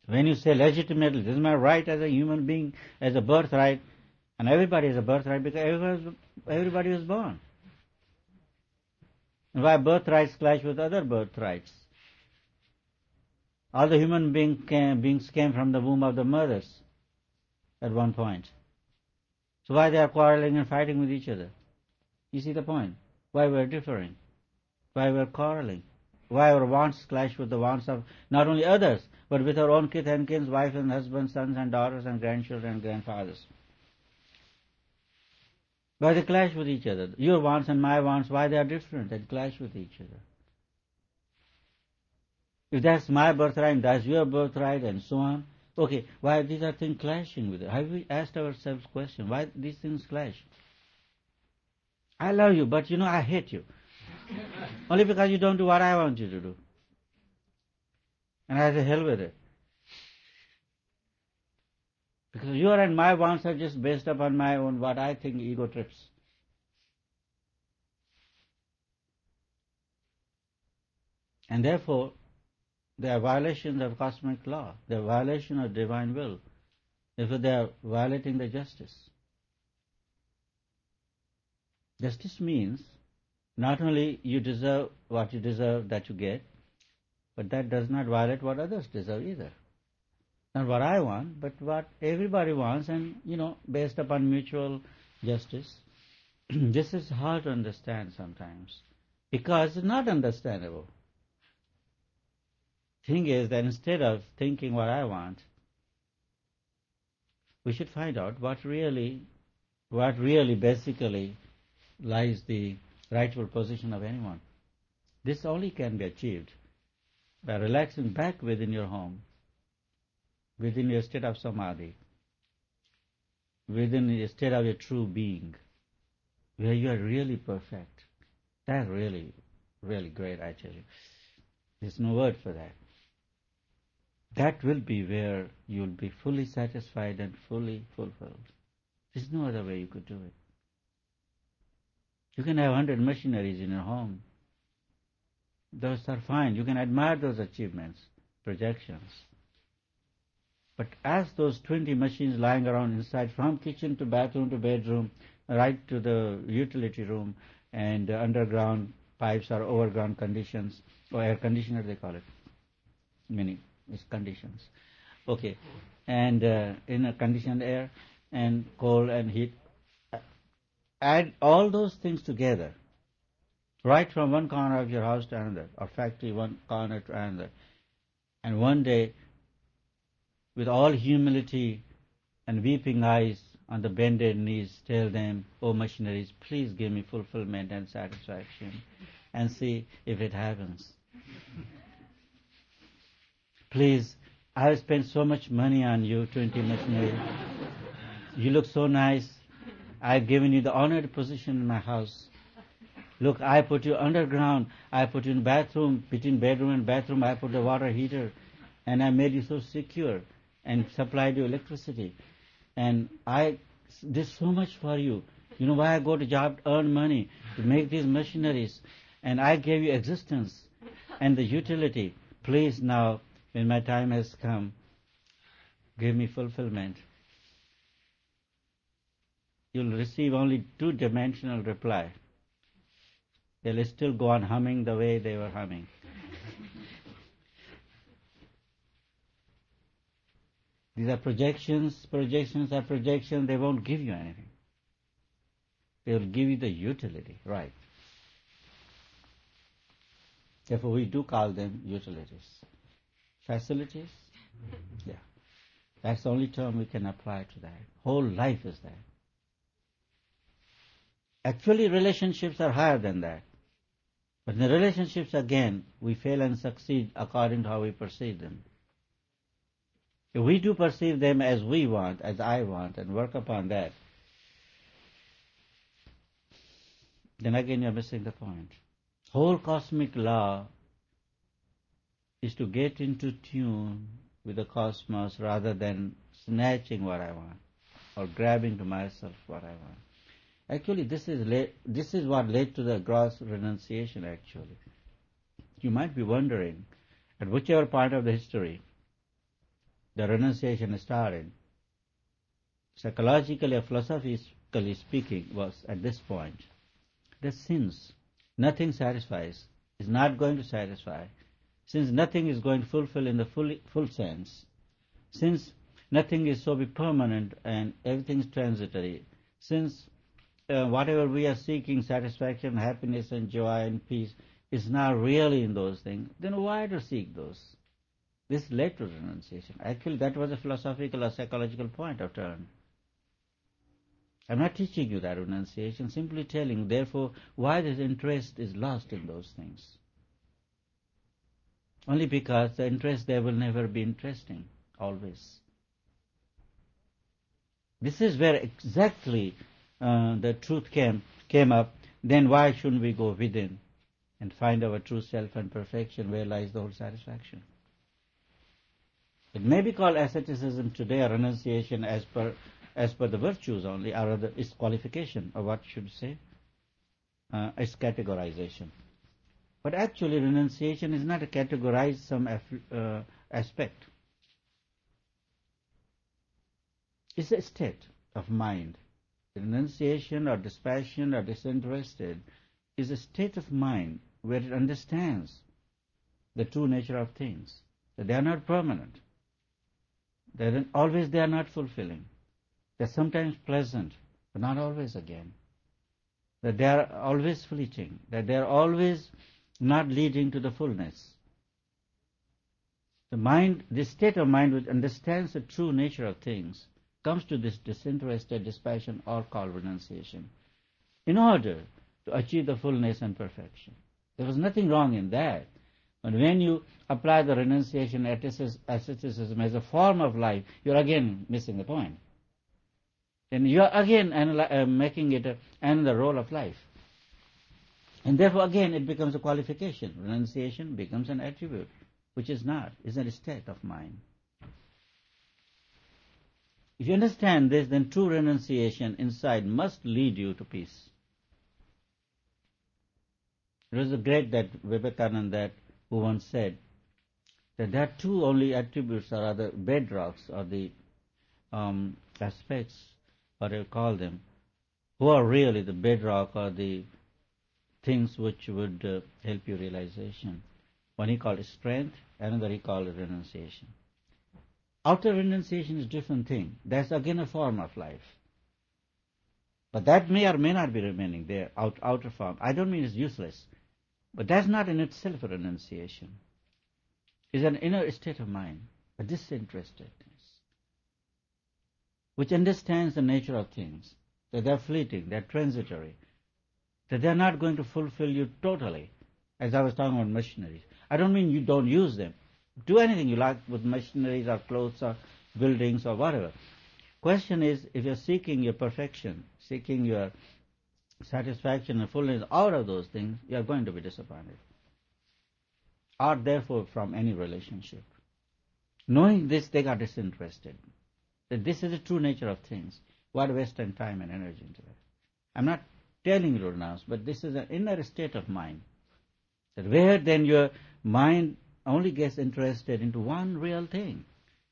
When you say legitimately, this is my right as a human being, as a birthright, and everybody has a birthright because everybody was born. And why birthrights clash with other birthrights? All the human beings came from the womb of the mothers at one point. So why they are quarreling and fighting with each other? You see the point? Why we are differing? Why we are quarreling? Why our wants clash with the wants of not only others, but with our own kith and kins, wives and husbands, sons and daughters and grandchildren and grandfathers? Why they clash with each other? Your wants and my wants, why they are different? They clash with each other. If that's my birthright, that's your birthright, and so on. Okay, why these are things clashing with it? Have we asked ourselves question, why these things clash? I love you, but I hate you. Only because you don't do what I want you to do. And I say, hell with it. Because your and my wants are just based upon my own, what I think, ego trips. And therefore, they are violations of cosmic law. They are violation of divine will. Therefore, they are violating the justice. Justice means not only you deserve what you deserve that you get, but that does not violate what others deserve either. Not what I want, but what everybody wants, and, based upon mutual justice. This is hard to understand sometimes, because it's not understandable. Thing is that instead of thinking what I want, we should find out what really basically lies the rightful position of anyone. This only can be achieved by relaxing back within your home, within your state of samadhi, within the state of your true being, where you are really perfect. That's really, really great, I tell you. There's no word for that. That will be where you'll be fully satisfied and fully fulfilled. There's no other way you could do it. You can have 100 missionaries in your home. Those are fine. You can admire those achievements, projections. But as those 20 machines lying around inside, from kitchen to bathroom to bedroom, right to the utility room, and underground pipes or overground conditions, or air conditioner they call it, meaning it's conditions. Okay, and in a conditioned air, and cold and heat. Add all those things together, right from one corner of your house to another, or factory one corner to another, and one day, with all humility and weeping eyes on the bended knees, tell them, "O missionaries, please give me fulfillment and satisfaction, and see if it happens. Please, I have spent so much money on you, 20 missionaries. You look so nice. I've given you the honored position in my house. Look, I put you underground. I put you in bathroom, between bedroom and bathroom. I put a water heater, and I made you so secure and supplied you electricity. And I did so much for you. You know why I go to job to earn money, to make these missionaries. And I gave you existence and the utility. Please now, when my time has come, give me fulfillment." You'll receive only two-dimensional reply. They'll still go on humming the way they were humming. These are projections. Projections are projections. They won't give you anything. They will give you the utility, right? Therefore, we do call them utilities. Facilities? Yeah. That's the only term we can apply to that. Whole life is that. Actually, relationships are higher than that. But in the relationships, again, we fail and succeed according to how we perceive them. If we do perceive them as we want, as I want, and work upon that, then again you're missing the point. Whole cosmic law is to get into tune with the cosmos rather than snatching what I want or grabbing to myself what I want. Actually, this is what led to the gross renunciation, actually. You might be wondering, at whichever part of the history, the renunciation started, psychologically or philosophically speaking, was at this point, that since nothing satisfies, is not going to satisfy, since nothing is going to fulfill in the full sense, since nothing is so be permanent and everything is transitory, since whatever we are seeking, satisfaction, happiness and joy and peace, is not really in those things, then why to seek those? This led to renunciation. Actually, that was a philosophical or psychological point of turn. I'm not teaching you that renunciation, simply telling you, therefore, why this interest is lost in those things. Only because the interest there will never be interesting, always. This is where exactly the truth came up. Then why shouldn't we go within and find our true self and perfection, where lies the whole satisfaction? It may be called asceticism today, or renunciation as per the virtues only, or rather its qualification, or what should say, its categorization. But actually renunciation is not a categorized some aspect. It's a state of mind. Renunciation or dispassion or disinterested is a state of mind where it understands the true nature of things, that they are not permanent, that always they are not fulfilling, they're sometimes pleasant, but not always again, that they are always fleeting, that they are always not leading to the fullness. The mind, this state of mind which understands the true nature of things, comes to this disinterested dispassion, or called renunciation, in order to achieve the fullness and perfection. There was nothing wrong in that. But when you apply the renunciation asceticism as a form of life, you're again missing the point. And you're again making it another role of life. And therefore again it becomes a qualification. Renunciation becomes an attribute, which is not, is a state of mind. If you understand this, then true renunciation inside must lead you to peace. It was a great that Vivekananda who once said that there are two only attributes, or other bedrocks, or the aspects, whatever you call them, who are really the bedrock or the things which would help you realization. One he called it strength, another he called it renunciation. Outer renunciation is a different thing. That's again a form of life. But that may or may not be remaining there, outer form. I don't mean it's useless. But that's not in itself a renunciation. It's an inner state of mind, a disinterestedness, which understands the nature of things, that they're fleeting, they're transitory, that they're not going to fulfill you totally, as I was talking about machineries. I don't mean you don't use them. Do anything you like with machineries or clothes or buildings or whatever. Question is, if you're seeking your perfection, seeking your satisfaction and fullness out of those things, you are going to be disappointed. Or therefore from any relationship. Knowing this, they got disinterested. That this is the true nature of things. Why waste time and energy into that? I'm not telling you to renounce, but this is an inner state of mind. That where then your mind only gets interested into one real thing.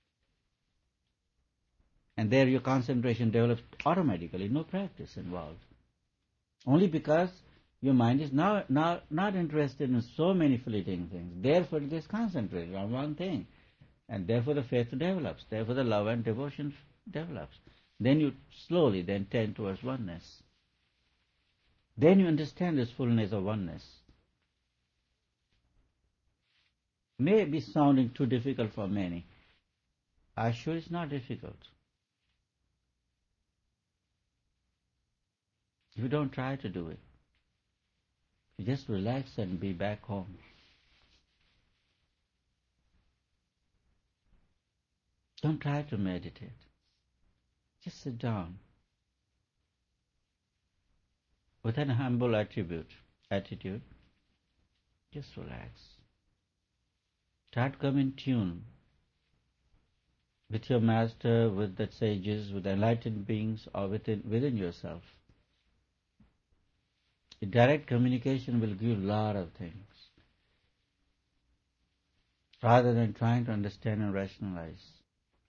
And there your concentration develops automatically, no practice involved. Only because your mind is now not interested in so many fleeting things. Therefore it is concentrated on one thing. And therefore the faith develops. Therefore the love and devotion develops. Then you slowly then tend towards oneness. Then you understand this fullness of oneness. May be sounding too difficult for many. I'm sure it's not difficult. If you don't try to do it, you just relax and be back home. Don't try to meditate. Just sit down with an humble attitude. Just relax. Try to come in tune with your master, with the sages, with enlightened beings, or within yourself. A direct communication will give a lot of things, rather than trying to understand and rationalize.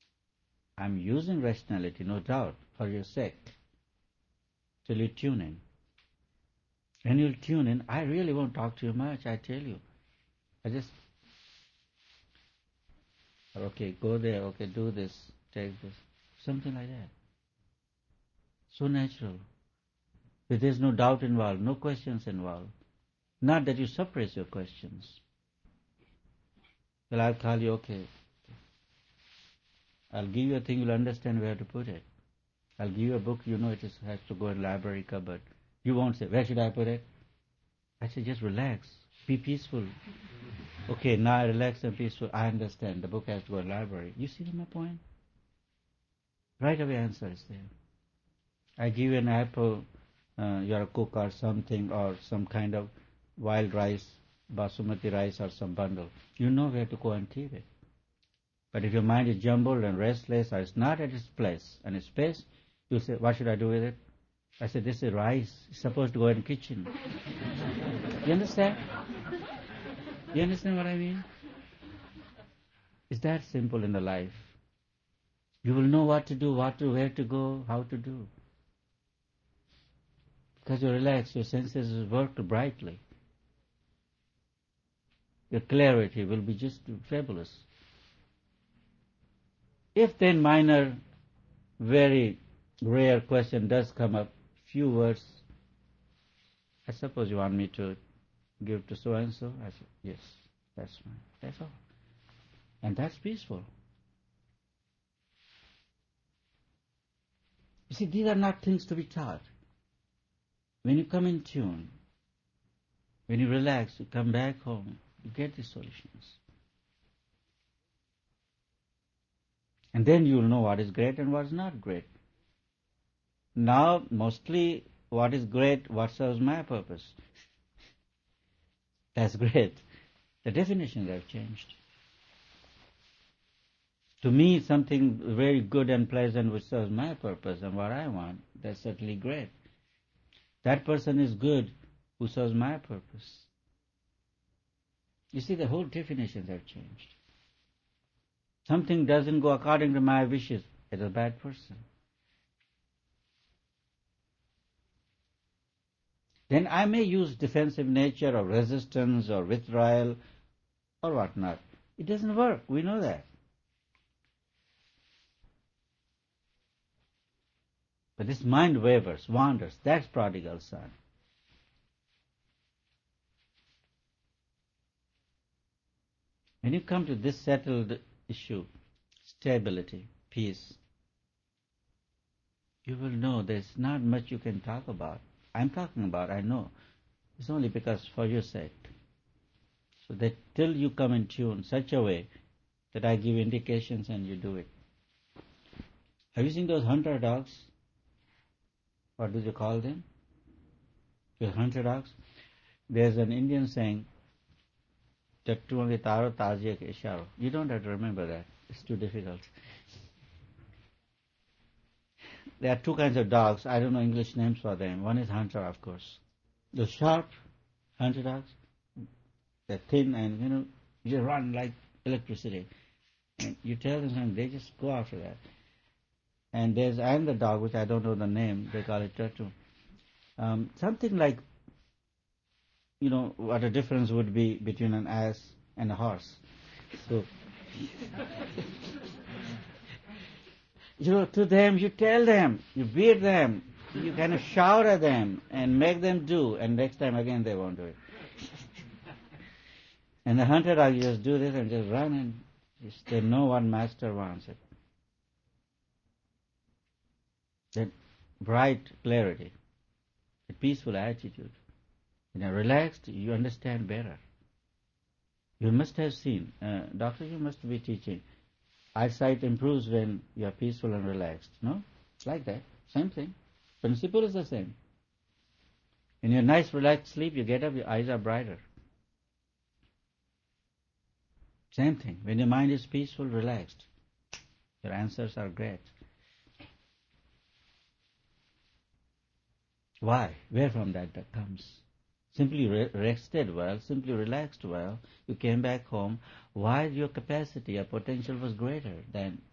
I'm using rationality, no doubt, for your sake, till you tune in. When you'll tune in, I really won't talk to you much, I tell you. I just, okay, go there, okay, do this, take this, something like that. So natural. But there's no doubt involved, no questions involved. Not that you suppress your questions. Well, I'll call you, okay, I'll give you a thing, you'll understand where to put it. I'll give you a book, you know it has to go in library cupboard. You won't say, where should I put it? I say, just relax, be peaceful. Okay, now I relax and peaceful. I understand, the book has to go in library. You see my point? Right away answer is there. I give you an apple, you're a cook or something, or some kind of wild rice, basmati rice or some bundle. You know where to go and keep it. But if your mind is jumbled and restless, or it's not at its place and its space, you say, what should I do with it? I said, this is rice. It's supposed to go in the kitchen. You understand? You understand what I mean? It's that simple in the life. You will know what to do, where to go, how to do. Because you're relaxed, your senses work brightly. Your clarity will be just fabulous. If then minor, very rare question does come up, few words, I suppose you want me to give to so-and-so? I said, yes, that's fine. That's all. And that's peaceful. You see, these are not things to be taught. When you come in tune, when you relax, you come back home, you get the solutions. And then you will know what is great and what is not great. Now, mostly, what is great, what serves my purpose. That's great. The definitions have changed. To me, something very good and pleasant which serves my purpose and what I want, that's certainly great. That person is good who serves my purpose. You see, the whole definitions have changed. Something doesn't go according to my wishes, it's a bad person. Then I may use defensive nature or resistance or withdrawal or whatnot. It doesn't work, we know that. But this mind wavers, wanders, that's prodigal son. When you come to this settled issue, stability, peace, you will know there's not much you can talk about. I'm talking about, I know. It's only because for your sake. So that till you come in tune such a way that I give indications and you do it. Have you seen those hunter dogs? What do you call them? The hunter dogs? There's an Indian saying, you don't have to remember that. It's too difficult. There are two kinds of dogs. I don't know English names for them. One is hunter, of course. The sharp hunter dogs, they're thin and, you just run like electricity. And you tell them something, they just go after that. And there's another dog, which I don't know the name, they call it turtle. Something like, what a difference would be between an ass and a horse. So, to them, you tell them, you beat them, you kind of shout at them and make them do, and next time again they won't do it. And the hunter dog, you just do this and just run and they know what master wants it. That bright clarity, a peaceful attitude. Relaxed, you understand better. You must have seen, doctor, you must be teaching. Eyesight improves when you are peaceful and relaxed. No? It's like that. Same thing. Principle is the same. In your nice relaxed sleep, you get up, your eyes are brighter. Same thing. When your mind is peaceful, relaxed, your answers are great. Why? Where from that comes? Simply rested well, simply relaxed well, you came back home. Why your capacity, your potential was greater than